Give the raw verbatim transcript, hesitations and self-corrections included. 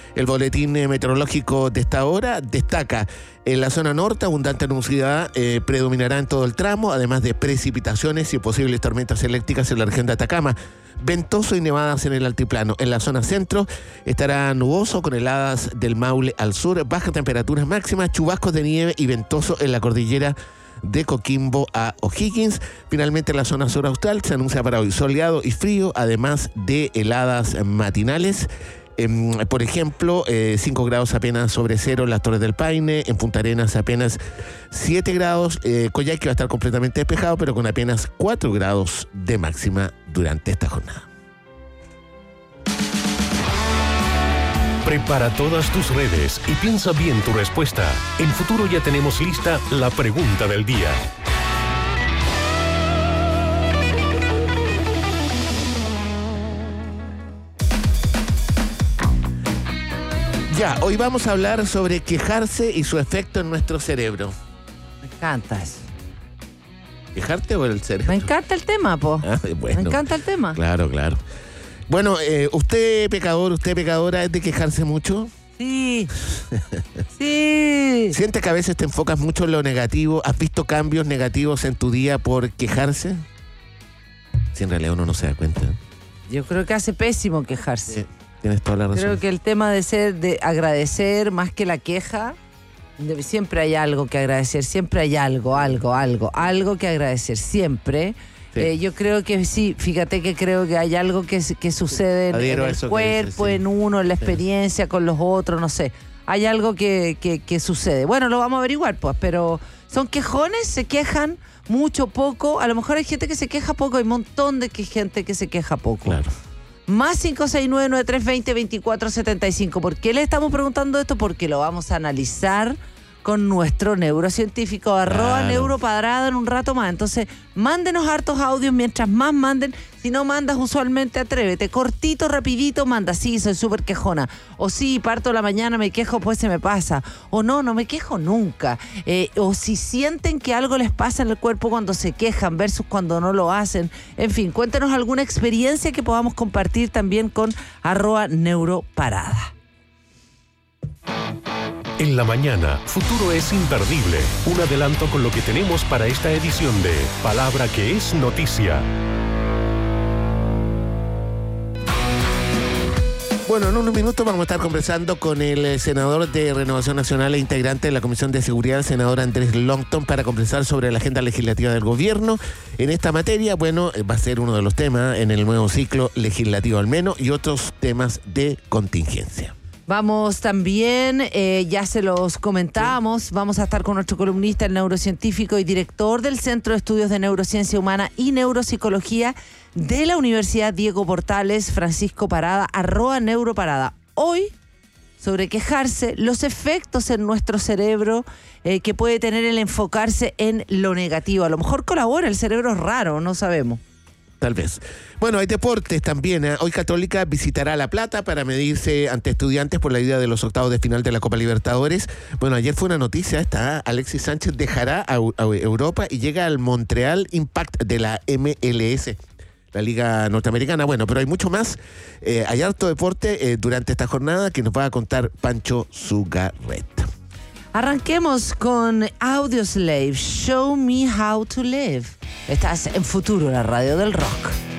El boletín eh, meteorológico de esta hora destaca: en la zona norte, abundante nubosidad eh, predominará en todo el tramo, además de precipitaciones y posibles tormentas eléctricas en la región de Atacama. Ventoso y nevadas en el altiplano. En la zona centro estará nuboso con heladas del Maule al sur, bajas temperaturas máximas, chubascos de nieve y ventoso en la cordillera de Coquimbo a O'Higgins. Finalmente, en la zona sur austral se anuncia para hoy soleado y frío, además de heladas matinales. Eh, por ejemplo, eh, cinco grados apenas sobre cero en las Torres del Paine, en Punta Arenas apenas siete grados, eh, Coyhaique va a estar completamente despejado, pero con apenas cuatro grados de máxima durante esta jornada. Prepara todas tus redes y piensa bien tu respuesta. En Futuro ya tenemos lista la pregunta del día. Ya, hoy vamos a hablar sobre quejarse y su efecto en nuestro cerebro. Me encanta eso. ¿Quejarte o el cerebro? Me encanta el tema, po. Ah, bueno, Me encanta el tema. Claro, claro. Bueno, eh, usted pecador, usted pecadora, ¿es de quejarse mucho? Sí. Sí. ¿Sientes que a veces te enfocas mucho en lo negativo? ¿Has visto cambios negativos en tu día por quejarse? Si en realidad uno no se da cuenta. Yo creo que hace pésimo quejarse. Eh, tienes toda la razón. Creo que el tema de ser, de agradecer más que la queja, de- siempre hay algo que agradecer, siempre hay algo, algo, algo, algo que agradecer, siempre. Sí. Eh, yo creo que sí, fíjate que creo que hay algo que, que sucede en, Adhiero en a el eso que cuerpo, dices, sí. en uno, en la Sí. experiencia, con los otros, no sé. Hay algo que, que, que sucede. Bueno, lo vamos a averiguar, pues, pero ¿son quejones? ¿Se quejan mucho, poco? A lo mejor hay gente que se queja poco, hay un montón de que- gente que se queja poco. Claro. Más cinco seis nueve, nueve tres dos cero, veinticuatro setenta y cinco. ¿Por qué le estamos preguntando esto? Porque lo vamos a analizar con nuestro neurocientífico, arroba Claro. neuropadrada en un rato más. Entonces, mándenos hartos audios, mientras más manden. Si no mandas, usualmente atrévete. Cortito, rapidito, manda. Sí, soy súper quejona. O sí, parto la mañana, me quejo, pues se me pasa. O no, no me quejo nunca. Eh, o si sienten que algo les pasa en el cuerpo cuando se quejan versus cuando no lo hacen. En fin, cuéntenos alguna experiencia que podamos compartir también con arroba neuroparada. En la mañana, Futuro es imperdible. Un adelanto con lo que tenemos para esta edición de Palabra que es Noticia. Bueno, en unos minutos vamos a estar conversando con el eh, senador de Renovación Nacional e integrante de la Comisión de Seguridad, el senador Andrés Longton, para conversar sobre la agenda legislativa del gobierno. En esta materia, bueno, eh, va a ser uno de los temas en el nuevo ciclo legislativo al menos, y otros temas de contingencia. Vamos también, eh, ya se los comentábamos, vamos a estar con nuestro columnista, el neurocientífico y director del Centro de Estudios de Neurociencia Humana y Neuropsicología de la Universidad Diego Portales, Francisco Parada, arroba neuroparada. Hoy, sobre quejarse, los efectos en nuestro cerebro eh, que puede tener el enfocarse en lo negativo. A lo mejor colabora, el cerebro es raro, no sabemos. Tal vez. Bueno, hay deportes también. ¿eh? Hoy Católica visitará La Plata para medirse ante Estudiantes por la ida de los octavos de final de la Copa Libertadores. Bueno, ayer fue una noticia esta. ¿eh? Alexis Sánchez dejará a, a Europa y llega al Montreal Impact de la M L S, la Liga Norteamericana. Bueno, pero hay mucho más. Eh, hay harto deporte eh, durante esta jornada que nos va a contar Pancho Zugarret. Arranquemos con Audioslave, Show Me How to Live. Estás en Futuro, la radio del rock.